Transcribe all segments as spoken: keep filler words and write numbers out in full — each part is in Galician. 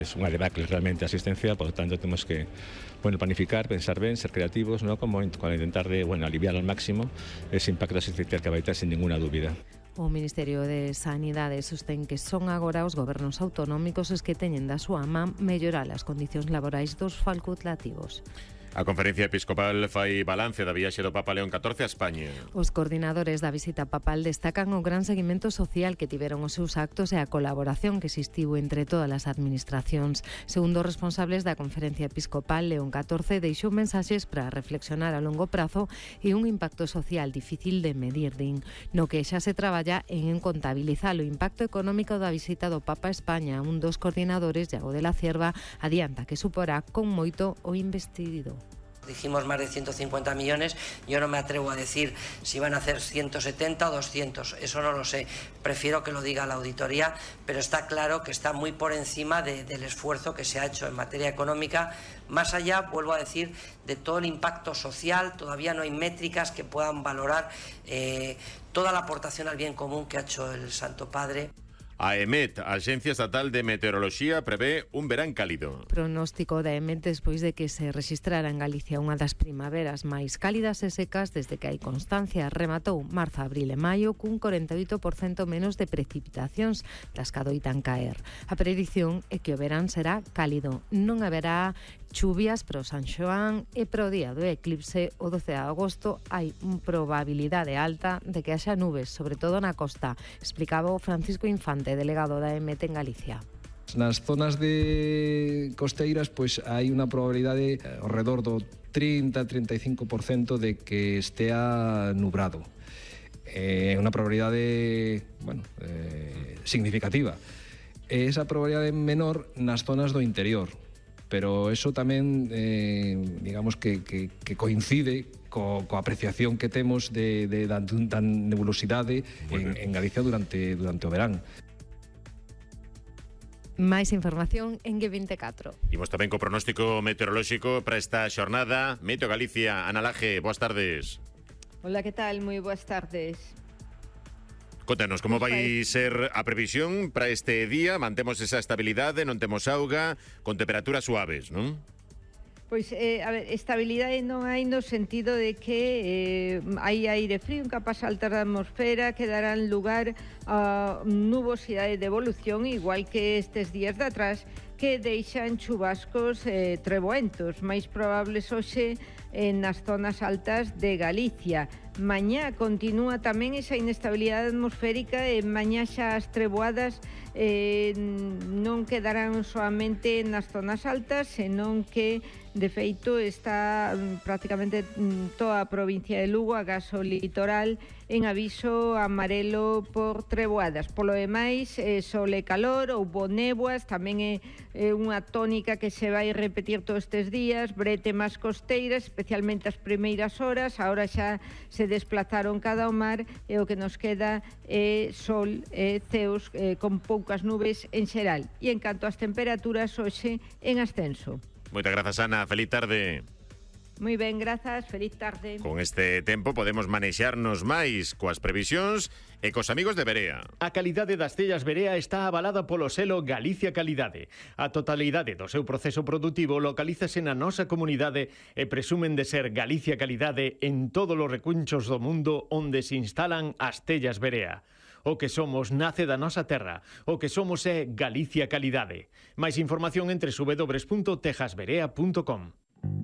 Es unha debacle realmente a asistencia, por lo tanto temos que bueno, planificar, pensar ben, ser creativos, ¿no? Como con intentar de, bueno, aliviar al máximo ese impacto asistencial que vai ter sin ninguna dúbida. O Ministerio de Sanidade sostén que son agora os gobernos autonómicos os que teñen da súa man mellorar as condicións laborais dos facultativos. A Conferencia Episcopal fai balance da viaxe do Papa León catorce a España. Os coordinadores da visita papal destacan o gran seguimento social que tiveron os seus actos e a colaboración que existiu entre todas as administracións. Segundo os responsables da Conferencia Episcopal, León catorce deixou mensaxes para reflexionar a longo prazo e un impacto social difícil de medir, din, no que xa se traballa en contabilizar o impacto económico da visita do Papa a España. Un dos coordinadores, Iago de la Cierva, adianta que suporá con moito o investido. Dijimos más de ciento cincuenta millones, yo no me atrevo a decir si van a hacer ciento setenta o doscientos, eso no lo sé, prefiero que lo diga la auditoría, pero está claro que está muy por encima de, del esfuerzo que se ha hecho en materia económica, más allá, vuelvo a decir, de todo el impacto social. Todavía no hay métricas que puedan valorar eh, toda la aportación al bien común que ha hecho el Santo Padre. A EMET, a Axencia Estatal de Meteoroloxía, prevé un verán cálido. Pronóstico da EMET despois de que se registrara en Galicia unha das primaveras máis cálidas e secas desde que hai constancia. Rematou marzo, abril e maio cun corenta e oito por cento menos de precipitacións das que adoitan caer. A predición é que o verán será cálido. Non haberá chuvias pro San Xoán e pro día do eclipse o doce de agosto hai unha probabilidade alta de que haxa nubes, sobre todo na costa, explicaba Francisco Infante, delegado da EMET en Galicia. Nas zonas de costeiras pois hai unha probabilidade ao redor do trinta a trinta e cinco por cento de que estea nubrado. É unha probabilidade, bueno, eh, significativa. E esa probabilidade menor nas zonas do interior, pero eso tamén, eh, digamos que, que, que coincide co, coa apreciación que temos de, de, da, da nebulosidade en, en Galicia durante, durante o verán. Máis información en G veinticuatro. Imos tamén co pronóstico meteorolóxico para esta xornada. Meteo Galicia, Ana Laje, boas tardes. Hola, que tal? Moi boas tardes. Contanos, como vai ser a previsión para este día? Mantemos esa estabilidade, non temos auga, con temperaturas suaves, non? Pois, eh, a ver, estabilidade non hai no sentido de que eh, hai aire frío en capas altas da atmosfera que darán lugar a nubosidade de evolución, igual que estes días de atrás, que deixan chubascos eh, treboentos, máis probables hoxe eh, nas zonas altas de Galicia. Mañá continúa tamén esa inestabilidade atmosférica e mañá xa as treboadas eh, non quedarán soamente nas zonas altas, senón que de feito está prácticamente toda a provincia de Lugo, agás o litoral, en aviso amarelo por treboadas. Polo demais, eh, sol e calor, houbo néboas, tamén é, é unha tónica que se vai repetir todos estes días, brete máis costeiras, especialmente as primeiras horas, agora xa se desplazaron cada ao mar e o que nos queda é sol e ceos eh, con poucas nubes en xeral. E en canto ás temperaturas, hoxe en ascenso. Moitas grazas, Ana. Feliz tarde. Moi ben, grazas. Feliz tarde. Con este tempo podemos manexarnos máis coas previsións e cos amigos de Berea. A calidade das tellas Berea está avalada polo selo Galicia Calidade. A totalidade do seu proceso produtivo localízase na nosa comunidade e presumen de ser Galicia Calidade en todos os recunchos do mundo onde se instalan as tellas Berea. O que somos nace da nosa terra. O que somos é Galicia Calidade. Máis información en w w w punto tejasberea punto com.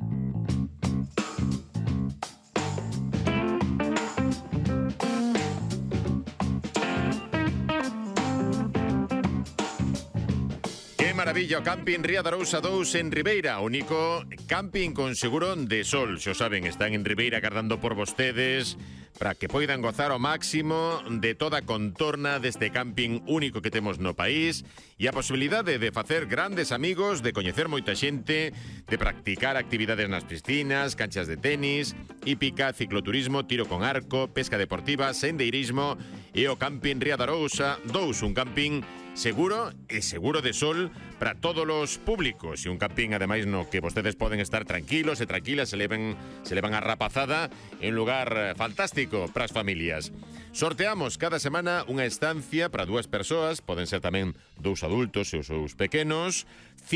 Maravilla, o Camping Ría de Arousa dous en Ribeira, único camping con seguro de sol. Xo saben, están en Ribeira agardando por vostedes para que poidan gozar ao máximo de toda a contorna deste camping único que temos no país e a posibilidade de facer grandes amigos, de coñecer moita xente, de practicar actividades nas piscinas, canchas de tenis, hípica, cicloturismo, tiro con arco, pesca deportiva, sendeirismo e o Camping Ría de Arousa dous, un camping seguro e seguro de sol para todos os públicos e un camping ademais no que vostedes poden estar tranquilos e tranquilas, se levan, se levan a rapazada en lugar fantástico para as familias. Sorteamos cada semana unha estancia para dúas persoas, poden ser tamén dous adultos e os seus pequenos,